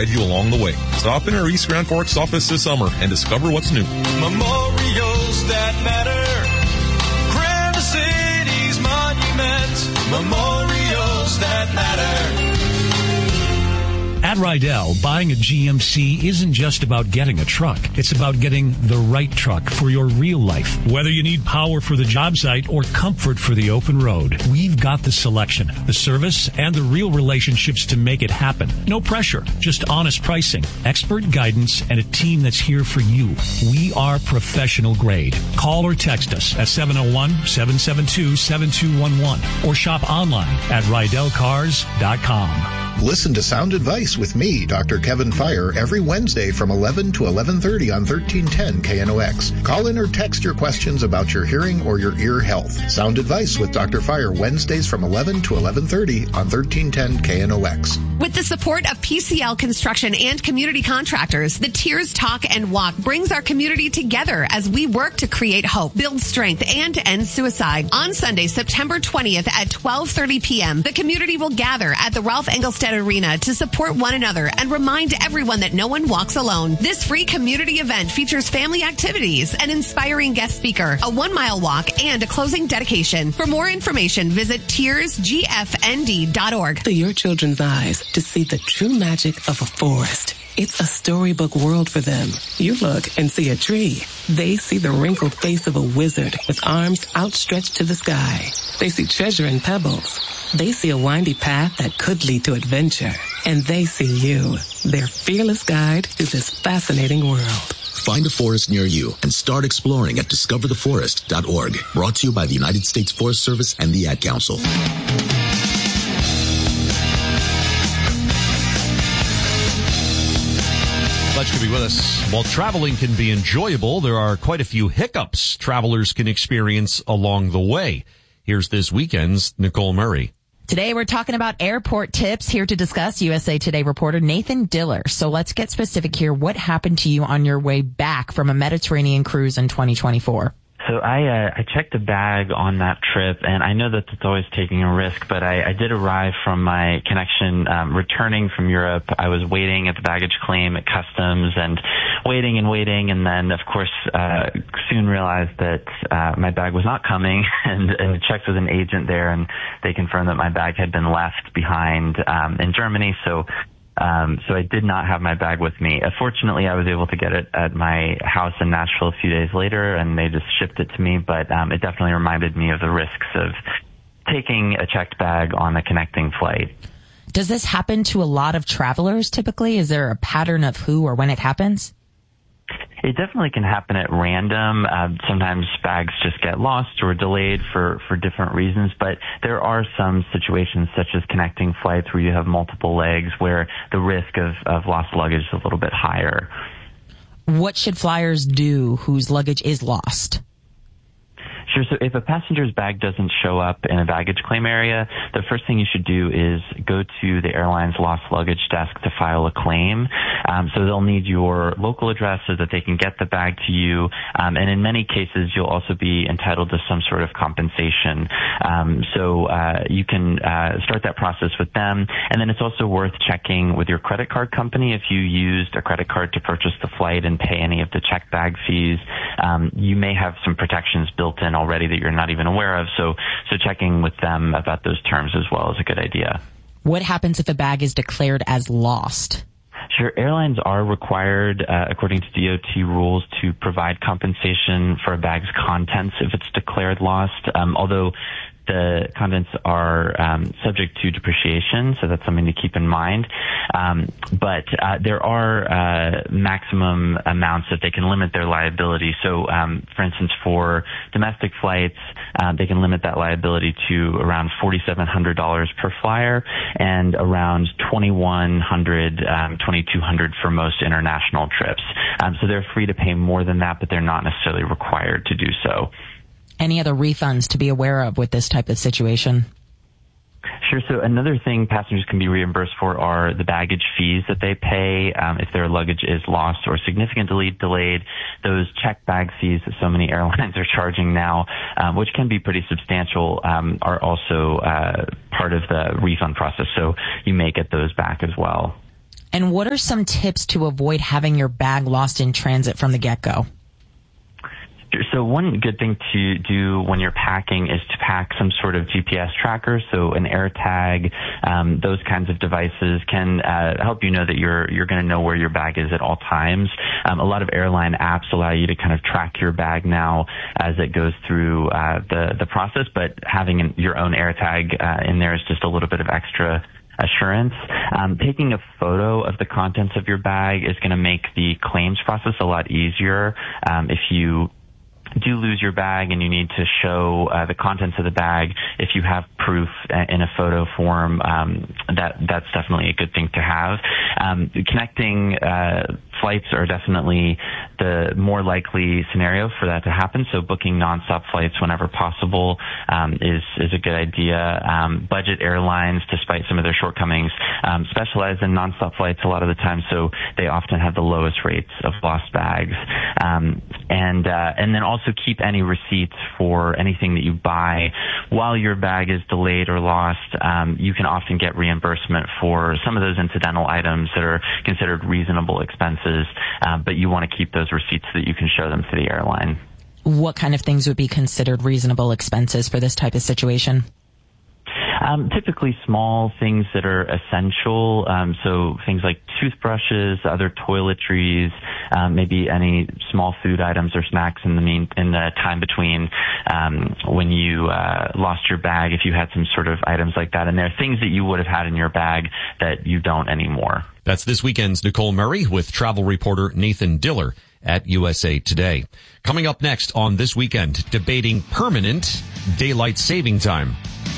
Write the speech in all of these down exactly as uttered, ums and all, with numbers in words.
guide you along the way. Stop in our East Grand Forks office this summer and discover what's new. Memorials that matter. Grand City's monument. Memorials that matter. At Rydell, buying a G M C isn't just about getting a truck. It's about getting the right truck for your real life. Whether you need power for the job site or comfort for the open road, we've got the selection, the service, and the real relationships to make it happen. No pressure, just honest pricing, expert guidance, and a team that's here for you. We are professional grade. Call or text us at seven oh one, seven seven two, seven two one one or shop online at rydell cars dot com. Listen to Sound Advice with me, Doctor Kevin Fire, every Wednesday from eleven to eleven thirty on thirteen ten K N O X. Call in or text your questions about your hearing or your ear health. Sound Advice with Doctor Fire, Wednesdays from eleven to eleven thirty on thirteen ten K N O X. With the support of P C L Construction and community contractors, the Tears Talk and Walk brings our community together as we work to create hope, build strength, and end suicide. On Sunday, September twentieth at twelve thirty p.m., the community will gather at the Ralph Engelstad Arena to support one another and remind everyone that no one walks alone. This free community event features family activities, an inspiring guest speaker, a one-mile walk, and a closing dedication. For more information, visit tears g f n d dot org. To your children's eyes to see the true magic of a forest. It's a storybook world for them. You look and see a tree. They see the wrinkled face of a wizard with arms outstretched to the sky. They see treasure in pebbles. They see a windy path that could lead to adventure. And they see you, their fearless guide through this fascinating world. Find a forest near you and start exploring at discover the forest dot org. Brought to you by the United States Forest Service and the Ad Council. Glad you could be with us. While traveling can be enjoyable, there are quite a few hiccups travelers can experience along the way. Here's this weekend's Nicole Murray. Today we're talking about airport tips. Here to discuss, U S A Today reporter Nathan Diller. So let's get specific here. What happened to you on your way back from a Mediterranean cruise in twenty twenty-four? So I uh, I checked a bag on that trip, and I know that it's always taking a risk, but I, I did arrive from my connection um, returning from Europe. I was waiting at the baggage claim at customs and waiting and waiting, and then, of course, uh, soon realized that uh, my bag was not coming, and, and checked with an agent there, and they confirmed that my bag had been left behind um, in Germany, so Um, so I did not have my bag with me. Uh, fortunately, I was able to get it at my house in Nashville a few days later, and they just shipped it to me. But um, it definitely reminded me of the risks of taking a checked bag on a connecting flight. Does this happen to a lot of travelers typically? Is there a pattern of who or when it happens? It definitely can happen at random. Uh, sometimes bags just get lost or delayed for, for different reasons, but there are some situations such as connecting flights where you have multiple legs where the risk of, of lost luggage is a little bit higher. What should flyers do whose luggage is lost? Sure. So if a passenger's bag doesn't show up in a baggage claim area, the first thing you should do is go to the airline's lost luggage desk to file a claim. Um, so they'll need your local address so that they can get the bag to you. Um, and in many cases, you'll also be entitled to some sort of compensation. Um, so uh, you can uh, start that process with them. And then it's also worth checking with your credit card company. If you used a credit card to purchase the flight and pay any of the checked bag fees, um, you may have some protections built in already that you're not even aware of. So, so checking with them about those terms as well is a good idea. What happens if a bag is declared as lost? Sure. Airlines are required, uh, according to D O T rules, to provide compensation for a bag's contents if it's declared lost. Um, although the contents are um, subject to depreciation, so that's something to keep in mind. Um, but uh, there are uh, maximum amounts that they can limit their liability. So, um, for instance, for domestic flights, uh, they can limit that liability to around four thousand seven hundred dollars per flyer and around two thousand one hundred dollars, um, two thousand two hundred dollars for most international trips. Um, so they're free to pay more than that, but they're not necessarily required to do so. Any other refunds to be aware of with this type of situation? Sure. So another thing passengers can be reimbursed for are the baggage fees that they pay um, if their luggage is lost or significantly delayed. Those checked bag fees that so many airlines are charging now, um, which can be pretty substantial, um, are also uh, part of the refund process. So you may get those back as well. And what are some tips to avoid having your bag lost in transit from the get-go? So one good thing to do when you're packing is to pack some sort of G P S tracker, so an AirTag, um, those kinds of devices can uh, help you know that you're you're going to know where your bag is at all times. Um, a lot of airline apps allow you to kind of track your bag now as it goes through uh, the the process, but having an, your own AirTag uh, in there is just a little bit of extra assurance. Um, taking a photo of the contents of your bag is going to make the claims process a lot easier. Um, if you do lose your bag and you need to show uh, the contents of the bag, if you have proof in a photo form, um, that that's definitely a good thing to have. Um, connecting uh, flights are definitely the more likely scenario for that to happen. So booking nonstop flights whenever possible um, is is a good idea. Um, budget airlines, despite some of their shortcomings, um, specialize in nonstop flights a lot of the time, so they often have the lowest rates of lost bags. Um, and uh, and then also keep any receipts for anything that you buy while your bag is delayed or lost. Um, you can often get reimbursement for some of those incidental items that are considered reasonable expenses, uh, but you want to keep those receipts so that you can show them to the airline. What kind of things would be considered reasonable expenses for this type of situation? Um, typically small things that are essential, um, so things like toothbrushes, other toiletries, um, maybe any small food items or snacks in the mean in the time between um, when you uh, lost your bag. If you had some sort of items like that in there, things that you would have had in your bag that you don't anymore. That's this weekend's Nicole Murray with travel reporter Nathan Diller at U S A Today. Coming up next on This Weekend, debating permanent daylight saving time.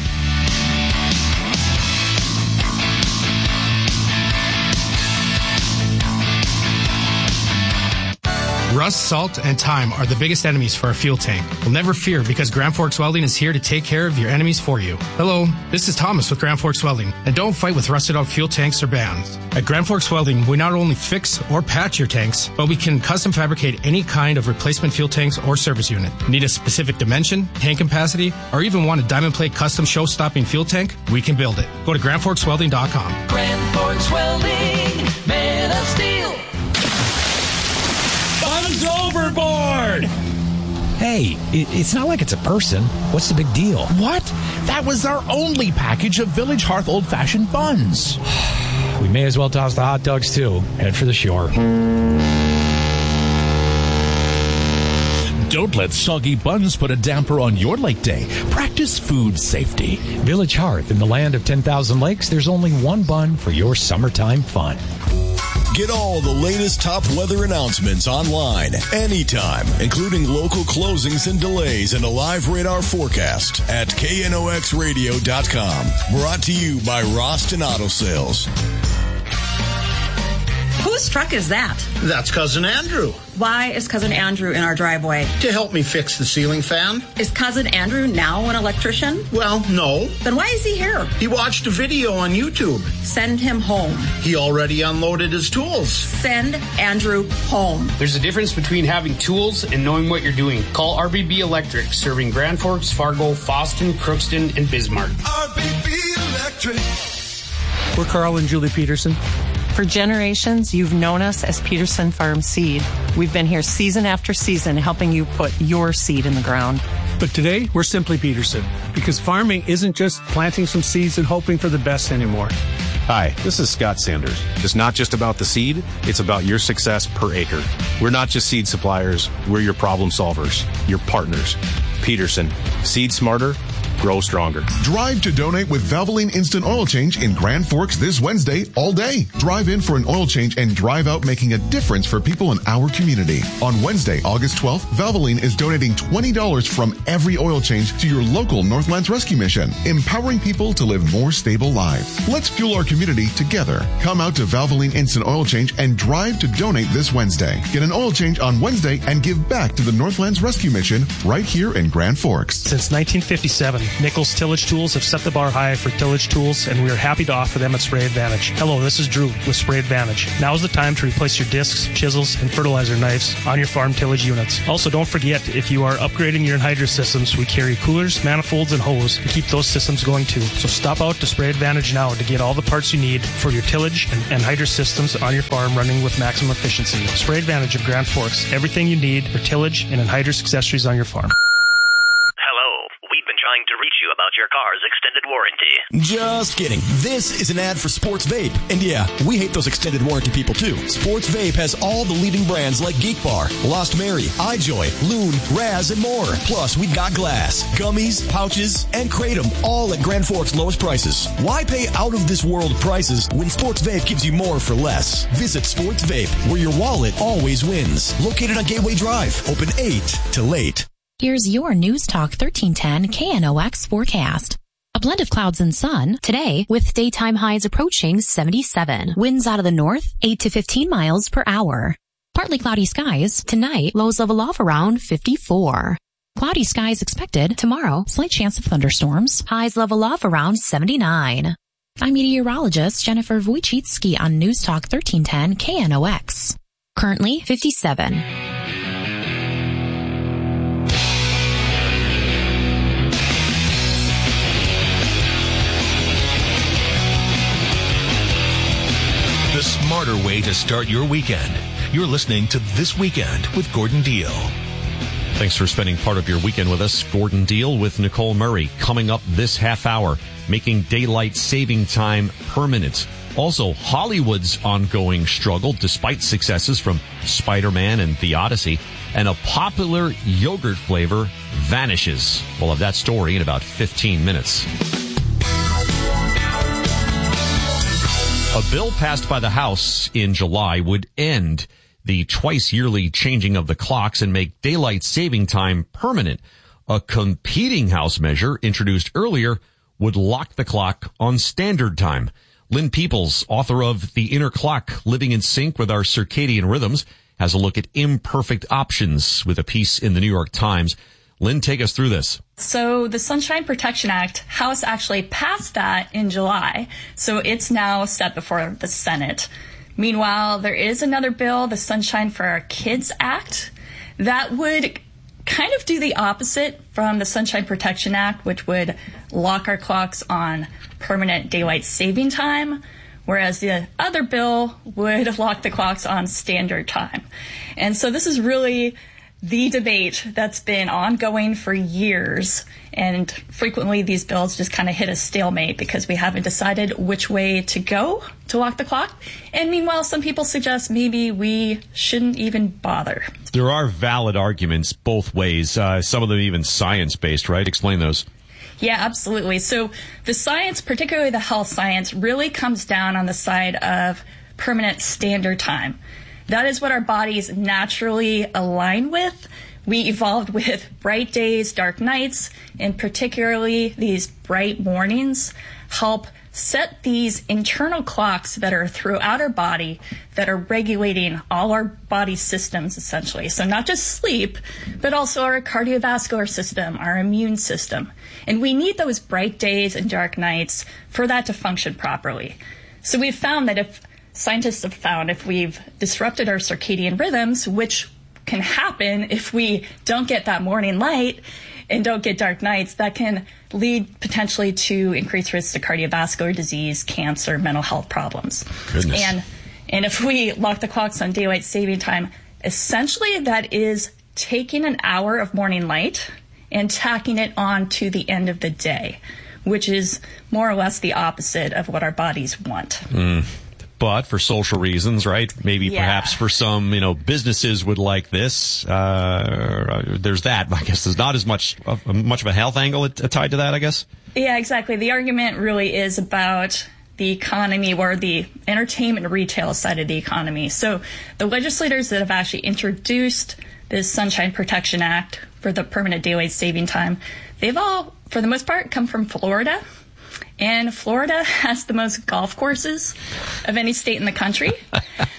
Rust, salt, and time are the biggest enemies for a fuel tank. Well, never fear, because Grand Forks Welding is here to take care of your enemies for you. Hello, this is Thomas with Grand Forks Welding, and don't fight with rusted out fuel tanks or bands. At Grand Forks Welding, we not only fix or patch your tanks, but we can custom fabricate any kind of replacement fuel tanks or service unit. Need a specific dimension, tank capacity, or even want a diamond plate custom show-stopping fuel tank? We can build it. Go to grand forks welding dot com. Grand Forks Welding, man of steel. Buns overboard! Hey, it, it's not like it's a person. What's the big deal? What? That was our only package of Village Hearth old-fashioned buns. We may as well toss the hot dogs, too. Head for the shore. Don't let soggy buns put a damper on your lake day. Practice food safety. Village Hearth, in the land of ten thousand lakes, there's only one bun for your summertime fun. Get all the latest top weather announcements online, anytime, including local closings and delays and a live radar forecast at K N O X radio dot com. Brought to you by Roston Auto Sales. Whose truck is that? That's Cousin Andrew. Why is Cousin Andrew in our driveway? To help me fix the ceiling fan. Is Cousin Andrew now an electrician? Well, no. Then why is he here? He watched a video on YouTube. Send him home. He already unloaded his tools. Send Andrew home. There's a difference between having tools and knowing what you're doing. Call R B B Electric, serving Grand Forks, Fargo, Fosston, Crookston, and Bismarck. R B B Electric. We're Carl and Julie Peterson. For generations, you've known us as Peterson Farm Seed. We've been here season after season helping you put your seed in the ground. But today, we're simply Peterson, because farming isn't just planting some seeds and hoping for the best anymore. Hi, this is Scott Sanders. It's not just about the seed, it's about your success per acre. We're not just seed suppliers, we're your problem solvers, your partners. Peterson, seed smarter, grow stronger. Drive to donate with Valvoline Instant Oil Change in Grand Forks this Wednesday all day. Drive in for an oil change and drive out making a difference for people in our community. On Wednesday, August twelfth, Valvoline is donating twenty dollars from every oil change to your local Northlands Rescue Mission, empowering people to live more stable lives. Let's fuel our community together. Come out to Valvoline Instant Oil Change and drive to donate this Wednesday. Get an oil change on Wednesday and give back to the Northlands Rescue Mission right here in Grand Forks. Since nineteen fifty-seven, Nichols Tillage Tools have set the bar high for tillage tools, and we are happy to offer them at Spray Advantage. Hello, this is Drew with Spray Advantage. Now is the time to replace your discs, chisels, and fertilizer knives on your farm tillage units. Also, don't forget, if you are upgrading your anhydrous systems, we carry coolers, manifolds, and hose to keep those systems going too. So stop out to Spray Advantage now to get all the parts you need for your tillage and anhydrous systems on your farm running with maximum efficiency. Spray Advantage of Grand Forks. Everything you need for tillage and anhydrous accessories on your farm. Hello. We've been trying to reach you about your car's extended warranty. Just kidding. This is an ad for Sports Vape. And yeah, we hate those extended warranty people too. Sports Vape has all the leading brands like Geek Bar, Lost Mary, iJoy, Loon, Raz, and more. Plus, we got glass, gummies, pouches, and Kratom, all at Grand Forks' lowest prices. Why pay out-of-this-world prices when Sports Vape gives you more for less? Visit Sports Vape, where your wallet always wins. Located on Gateway Drive. Open eight to late. Here's your News Talk thirteen ten K N O X forecast. A blend of clouds and sun today with daytime highs approaching seventy-seven. Winds out of the north, eight to fifteen miles per hour. Partly cloudy skies tonight, lows level off around fifty-four. Cloudy skies expected tomorrow, slight chance of thunderstorms, highs level off around seventy-nine. I'm meteorologist Jennifer Wojcicki on News Talk thirteen ten K N O X. Currently fifty-seven. The smarter way to start your weekend. You're listening to This Weekend with Gordon Deal. Thanks for spending part of your weekend with us. Gordon Deal with Nicole Murray. Coming up this half hour, making daylight saving time permanent. Also, Hollywood's ongoing struggle, despite successes from Spider-Man and The Odyssey, and a popular yogurt flavor vanishes. We'll have that story in about fifteen minutes. A bill passed by the House in July would end the twice-yearly changing of the clocks and make daylight saving time permanent. A competing House measure introduced earlier would lock the clock on standard time. Lynn Peoples, author of The Inner Clock, Living in Sync with Our Circadian Rhythms, has a look at imperfect options with a piece in the New York Times. Lynn, take us through this. So the Sunshine Protection Act, House actually passed that in July, so it's now set before the Senate. Meanwhile, there is another bill, the Sunshine for Our Kids Act, that would kind of do the opposite from the Sunshine Protection Act, which would lock our clocks on permanent daylight saving time, whereas the other bill would lock the clocks on standard time. And so this is really the debate that's been ongoing for years, and frequently these bills just kind of hit a stalemate because we haven't decided which way to go to lock the clock. And meanwhile, some people suggest maybe we shouldn't even bother. There are valid arguments both ways, uh, some of them even science-based, right? Explain those. Yeah, absolutely. So the science, particularly the health science, really comes down on the side of permanent standard time. That is what our bodies naturally align with. We evolved with bright days, dark nights, and particularly these bright mornings help set these internal clocks that are throughout our body that are regulating all our body systems, essentially. So not just sleep, but also our cardiovascular system, our immune system. And we need those bright days and dark nights for that to function properly. So we've found that if Scientists have found if we've disrupted our circadian rhythms, which can happen if we don't get that morning light and don't get dark nights, that can lead potentially to increased risks of cardiovascular disease, cancer, mental health problems. Goodness. And and if we lock the clocks on daylight saving time, essentially that is taking an hour of morning light and tacking it on to the end of the day, which is more or less the opposite of what our bodies want. Mm. But for social reasons, right? Maybe Yeah. perhaps for some, you know, businesses would like this. Uh, there's that. I guess there's not as much of, much of a health angle tied to that, I guess. Yeah, exactly. The argument really is about the economy or the entertainment and retail side of the economy. So the legislators that have actually introduced this Sunshine Protection Act for the permanent daylight saving time, they've all, for the most part, come from Florida. And Florida has the most golf courses of any state in the country.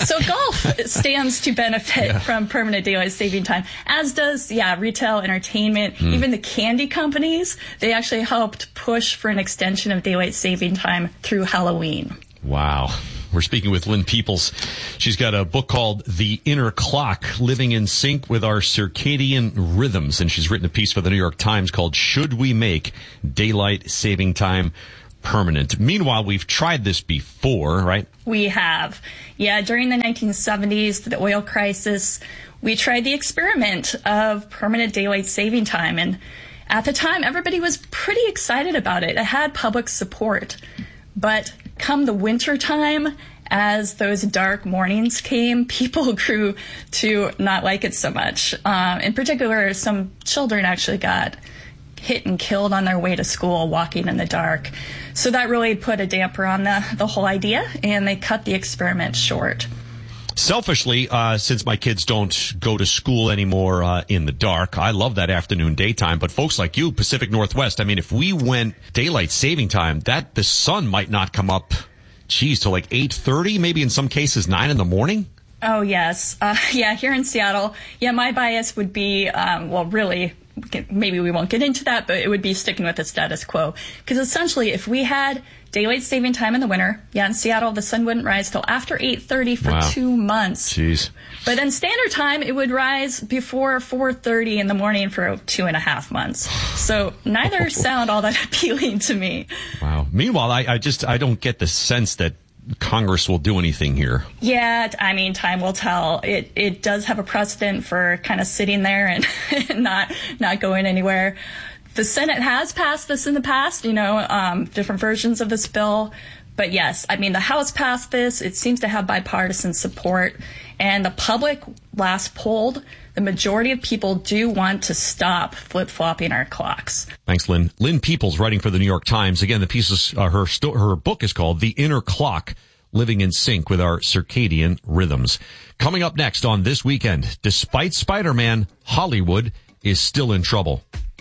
So golf stands to benefit Yeah. from permanent daylight saving time, as does, yeah, retail, entertainment, Hmm. even the candy companies. They actually helped push for an extension of daylight saving time through Halloween. Wow. We're speaking with Lynn Peoples. She's got a book called The Inner Clock, Living in Sync with Our Circadian Rhythms. And she's written a piece for the New York Times called Should We Make Daylight Saving Time Permanent? Meanwhile, we've tried this before, right? We have. Yeah, during the nineteen seventies, the oil crisis, we tried the experiment of permanent daylight saving time. And at the time, everybody was pretty excited about it. It had public support. But come the winter time, as those dark mornings came, people grew to not like it so much. Um, in particular, some children actually got hit and killed on their way to school walking in the dark. So that really put a damper on the, the whole idea, and they cut the experiment short. Selfishly, uh, since my kids don't go to school anymore uh, in the dark, I love that afternoon daytime. But folks like you, Pacific Northwest, I mean, if we went daylight saving time, that the sun might not come up, geez, till like eight thirty, maybe in some cases nine in the morning. Oh, yes. Uh, yeah, here in Seattle, yeah, my bias would be, um, well, really, maybe we won't get into that, but it would be sticking with the status quo. Because essentially, if we had daylight saving time in the winter, yeah, in Seattle, the sun wouldn't rise till after eight thirty for Wow. two months. Jeez. But then standard time, it would rise before four thirty in the morning for two and a half months. So neither sound all that appealing to me. Wow. Meanwhile, I, I just, I don't get the sense that Congress will do anything here. Yeah, I mean, time will tell. It it does have a precedent for kind of sitting there and, and not not going anywhere. The Senate has passed this in the past, you know, um, different versions of this bill. But yes, I mean, the House passed this. It seems to have bipartisan support. And the public, last polled, the majority of people do want to stop flip-flopping our clocks. Thanks, Lynn. Lynn Peoples, writing for the New York Times. Again, the piece is, uh, her sto- her book is called The Inner Clock, Living in Sync with Our Circadian Rhythms. Coming up next on This Weekend, despite Spider-Man, Hollywood is still in trouble.